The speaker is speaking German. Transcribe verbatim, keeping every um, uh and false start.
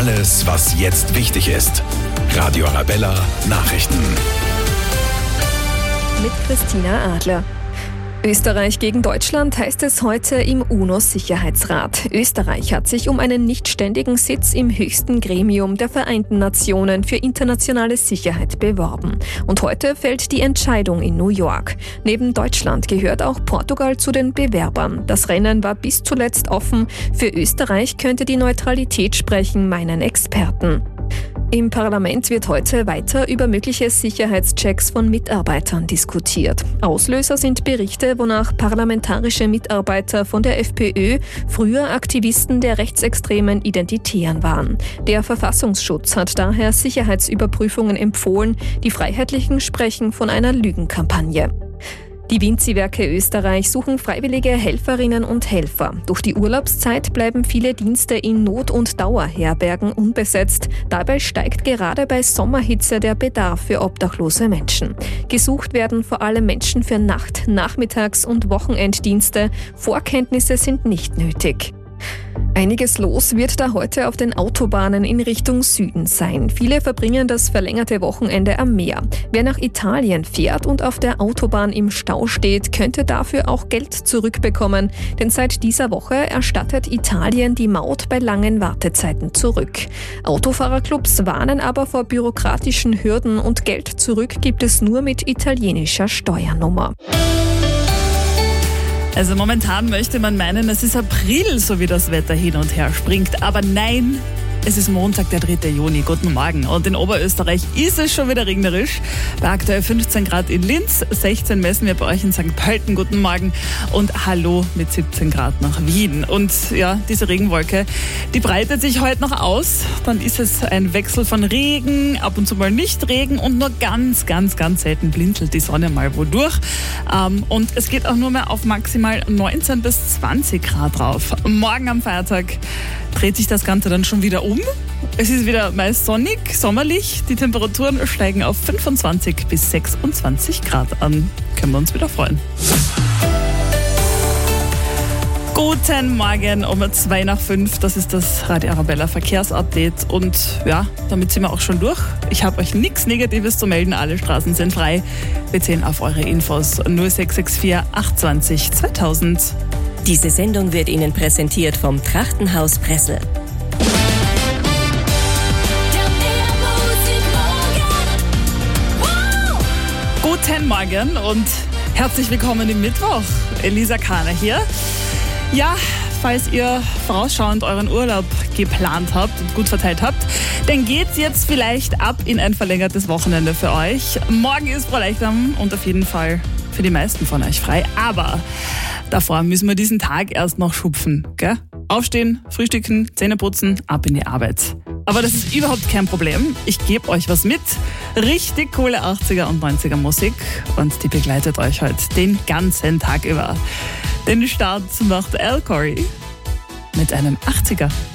Alles, was jetzt wichtig ist. Radio Arabella Nachrichten. Mit Christina Adler. Österreich gegen Deutschland heißt es heute im UNO-Sicherheitsrat. Österreich hat sich um einen nichtständigen Sitz im höchsten Gremium der Vereinten Nationen für internationale Sicherheit beworben. Und heute fällt die Entscheidung in New York. Neben Deutschland gehört auch Portugal zu den Bewerbern. Das Rennen war bis zuletzt offen. Für Österreich könnte die Neutralität sprechen, meinen Experten. Im Parlament wird heute weiter über mögliche Sicherheitschecks von Mitarbeitern diskutiert. Auslöser sind Berichte, wonach parlamentarische Mitarbeiter von der FPÖ früher Aktivisten der rechtsextremen Identitären waren. Der Verfassungsschutz hat daher Sicherheitsüberprüfungen empfohlen. Die Freiheitlichen sprechen von einer Lügenkampagne. Die Vinci-Werke Österreich suchen freiwillige Helferinnen und Helfer. Durch die Urlaubszeit bleiben viele Dienste in Not- und Dauerherbergen unbesetzt. Dabei steigt gerade bei Sommerhitze der Bedarf für obdachlose Menschen. Gesucht werden vor allem Menschen für Nacht-, Nachmittags- und Wochenenddienste. Vorkenntnisse sind nicht nötig. Einiges los wird da heute auf den Autobahnen in Richtung Süden sein. Viele verbringen das verlängerte Wochenende am Meer. Wer nach Italien fährt und auf der Autobahn im Stau steht, könnte dafür auch Geld zurückbekommen. Denn seit dieser Woche erstattet Italien die Maut bei langen Wartezeiten zurück. Autofahrerclubs warnen aber vor bürokratischen Hürden und Geld zurück gibt es nur mit italienischer Steuernummer. Also momentan möchte man meinen, es ist April, so wie das Wetter hin und her springt. Aber nein, es ist Montag, der dritte Juni. Guten Morgen. Und in Oberösterreich ist es schon wieder regnerisch. Bei aktuell fünfzehn Grad in Linz, sechzehn messen wir bei euch in Sankt Pölten. Guten Morgen. Und hallo mit siebzehn Grad nach Wien. Und ja, diese Regenwolke, die breitet sich heute noch aus. Dann ist es ein Wechsel von Regen, ab und zu mal nicht Regen und nur ganz, ganz, ganz selten blinzelt die Sonne mal wo durch. Und es geht auch nur mehr auf maximal neunzehn bis zwanzig Grad drauf. Morgen am Feiertag dreht sich das Ganze dann schon wieder um. Es ist wieder meist sonnig, sommerlich. Die Temperaturen steigen auf fünfundzwanzig bis sechsundzwanzig Grad an. Können wir uns wieder freuen. Guten Morgen um zwei nach fünf. Das ist das Radio Arabella Verkehrsupdate. Und ja, damit sind wir auch schon durch. Ich habe euch nichts Negatives zu melden. Alle Straßen sind frei. Wir zählen auf eure Infos null sechs sechs vier acht zwei null zweitausend. Diese Sendung wird Ihnen präsentiert vom Trachtenhaus Pressel. Guten Morgen und herzlich willkommen im Mittwoch. Elisa Kahner hier. Ja, falls ihr vorausschauend euren Urlaub geplant habt und gut verteilt habt, dann geht's jetzt vielleicht ab in ein verlängertes Wochenende für euch. Morgen ist Frohleichnam und auf jeden Fall für die meisten von euch frei. Aber davor müssen wir diesen Tag erst noch schupfen, gell? Aufstehen, frühstücken, Zähne putzen, ab in die Arbeit. Aber das ist überhaupt kein Problem. Ich gebe euch was mit. Richtig coole achtziger und neunziger Musik. Und die begleitet euch heute den ganzen Tag über. Den Start macht Al Corey mit einem achtziger.